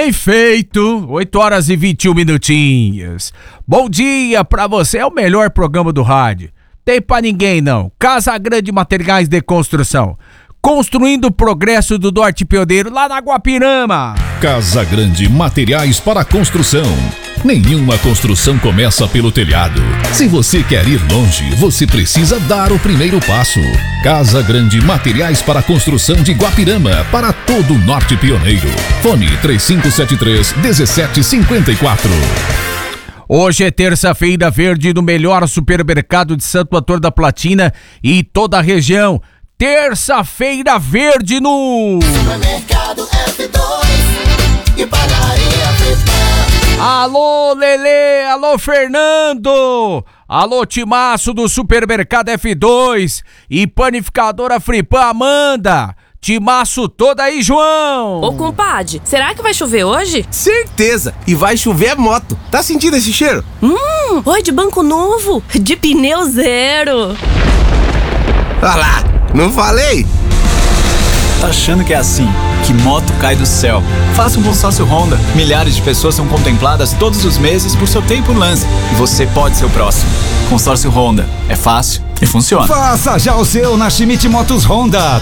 Bem feito, 8 horas e 21 minutinhos. Bom dia pra você, é o melhor programa do rádio. Tem pra ninguém não. Casa Grande Materiais de Construção. Construindo o progresso do Norte Pioneiro lá na Guapirama. Casa Grande Materiais para Construção. Nenhuma construção começa pelo telhado. Se você quer ir longe, você precisa dar o primeiro passo. Casa Grande Materiais para Construção de Guapirama, para todo o Norte Pioneiro. Fone 3573-1754. Hoje é terça-feira verde no melhor supermercado de Santo Antônio da Platina e toda a região. Terça-feira verde no Supermercado F2 e Padaria Fripan. Alô, Lelê, alô, Fernando, alô, Timaço do Supermercado F2 e Panificadora Fripan, Amanda. Timaço todo aí, João. Ô, compadre, será que vai chover hoje? Certeza! E vai chover moto. Tá sentindo esse cheiro? Oi, de banco novo, de pneu zero. Olha lá, não falei? Tá achando que é assim, que moto cai do céu? Faça um consórcio Honda. Milhares de pessoas são contempladas todos os meses por sorteio por lance. E você pode ser o próximo. Consórcio Honda. É fácil e funciona. Faça já o seu na Schmidt Motos Honda.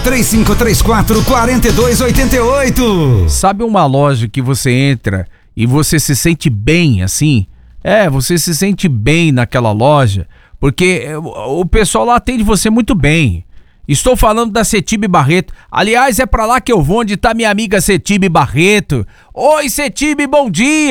3534-4288. Sabe uma loja que você entra e você se sente bem assim? Você se sente bem naquela loja, porque o pessoal lá atende você muito bem. Estou falando da Cetib Barreto. Aliás, é pra lá que eu vou, onde tá minha amiga Cetib Barreto. Oi, Cetib, bom dia!